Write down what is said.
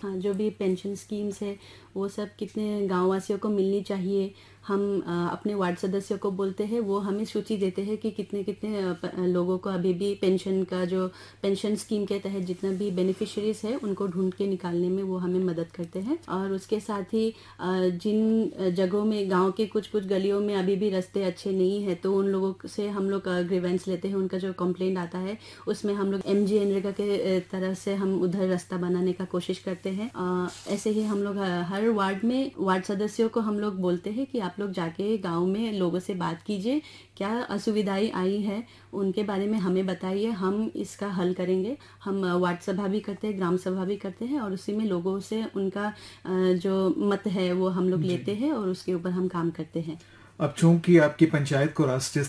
हाँ, जो भी पेंशन स्कीम्स है वो सब कितने गाँव वासियों को मिलनी चाहिए, हम अपने वार्ड सदस्यों को बोलते हैं, वो हमें सूची देते हैं कि कितने कितने लोगों को अभी भी पेंशन का जो पेंशन स्कीम के तहत जितना भी बेनिफिशरीज है उनको ढूंढ के निकालने में वो हमें मदद करते हैं। और उसके साथ ही जिन जगहों में गांव के कुछ कुछ गलियों में अभी भी रास्ते अच्छे नहीं है तो उन लोगों से हम लोग ग्रीवेंस लेते हैं, उनका जो कंप्लेंट आता है उसमें हम लोग MGNREGA के तरफ से हम उधर रास्ता बनाने का कोशिश करते हैं। ऐसे ही हम लोग हर वार्ड में वार्ड सदस्यों को हम लोग बोलते हैं कि आप लोग जाके गांव में लोगों से बात कीजिए, क्या असुविधाएं आई है उनके बारे में हमें बताइए, हम इसका हल करेंगे। हम वार्ड सभा भी करते हैं, ग्राम सभा भी करते हैं और उसी में लोगों से उनका जो मत है वो हम लोग लेते हैं और उसके ऊपर हम काम करते हैं। अब चूंकि आपकी पंचायत को राष्ट्रीय